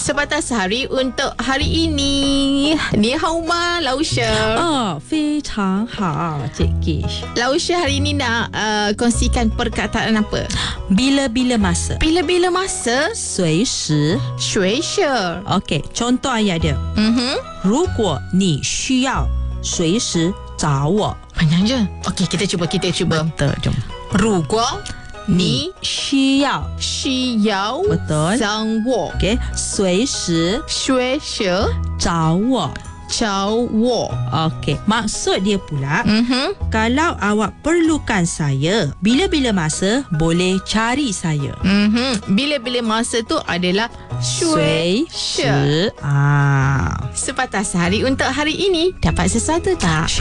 Sebatas hari untuk hari ini. Ni hao ma, Lau She. 非常好 Cik Kish. Lau She hari ini nak kongsikan perkataan apa? Bila-bila masa. Bila-bila masa. 随时 Shui she. OK, contoh ayat dia. 如果你需要随时找我 Panjang je. Okey, kita cuba. Betul, jom. 如果你需要需要 Betul. 找我 OK, 随时随时找我找我 OK, maksud dia pula kalau awak perlukan saya, bila-bila masa boleh cari saya. Bila-bila masa tu adalah 随时时 Sebatas hari untuk hari ini. Dapat sesuatu tak?